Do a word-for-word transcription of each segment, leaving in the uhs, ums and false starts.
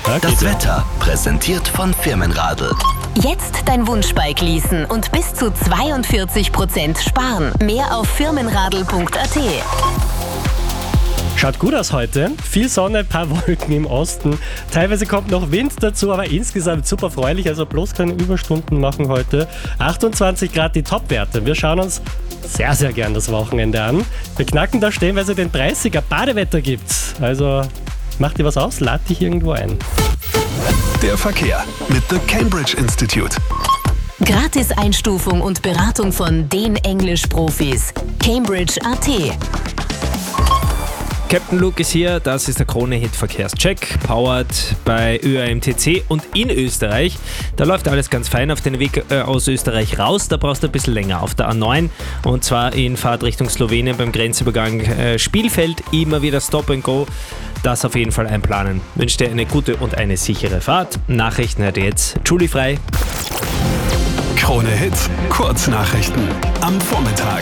Das Wetter präsentiert von Firmenradl. Jetzt dein Wunschbike leasen und bis zu zweiundvierzig Prozent sparen. Mehr auf firmenradl punkt a t. Schaut gut aus heute. Viel Sonne, paar Wolken im Osten. Teilweise kommt noch Wind dazu, aber insgesamt super freundlich. Also bloß keine Überstunden machen heute. achtundzwanzig Grad die Topwerte. Wir schauen uns sehr, sehr gern das Wochenende an. Wir knacken da stellenweise den dreißiger. Badewetter gibt's. Also macht dir was aus, lad dich irgendwo ein. Der Verkehr mit The Cambridge Institute. Gratis Einstufung und Beratung von den Englisch-Profis. Cambridge punkt a t. Captain Luke ist hier, das ist der Krone-Hit-Verkehrscheck, powered bei Ö A M T C und in Österreich. Da läuft alles ganz fein auf den Weg äh, aus Österreich raus, da brauchst du ein bisschen länger auf der A neun und zwar in Fahrt Richtung Slowenien beim Grenzübergang äh, Spielfeld, immer wieder Stop and Go. Das auf jeden Fall einplanen. Wünsche dir eine gute und eine sichere Fahrt. Nachrichten hört ihr jetzt Julie Frei. Krone-Hit, Kurznachrichten am Vormittag.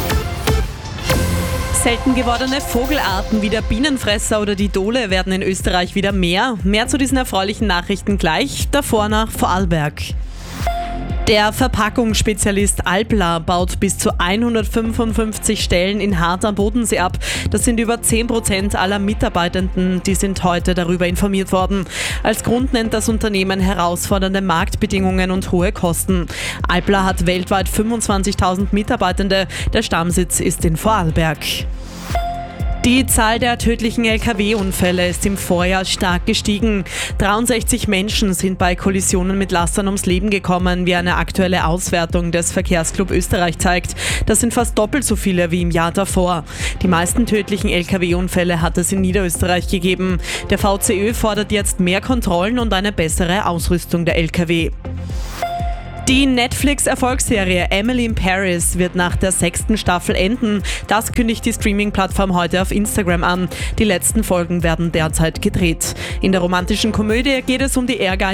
Selten gewordene Vogelarten wie der Bienenfresser oder die Dole werden in Österreich wieder mehr. Mehr zu diesen erfreulichen Nachrichten gleich, davor nach Vorarlberg. Der Verpackungsspezialist Alpla baut bis zu hundertfünfundfünfzig Stellen in Hart am Bodensee ab. Das sind über zehn Prozent aller Mitarbeitenden, die sind heute darüber informiert worden. Als Grund nennt das Unternehmen herausfordernde Marktbedingungen und hohe Kosten. Alpla hat weltweit fünfundzwanzigtausend Mitarbeitende, der Stammsitz ist in Vorarlberg. Die Zahl der tödlichen L K W-Unfälle ist im Vorjahr stark gestiegen. dreiundsechzig Menschen sind bei Kollisionen mit Lastern ums Leben gekommen, wie eine aktuelle Auswertung des Verkehrsclub Österreich zeigt. Das sind fast doppelt so viele wie im Jahr davor. Die meisten tödlichen L K W-Unfälle hat es in Niederösterreich gegeben. Der V C Ö fordert jetzt mehr Kontrollen und eine bessere Ausrüstung der L K W. Die Netflix-Erfolgsserie Emily in Paris wird nach der sechsten Staffel enden. Das kündigt die Streaming-Plattform heute auf Instagram an. Die letzten Folgen werden derzeit gedreht. In der romantischen Komödie geht es um die Ehrgeiz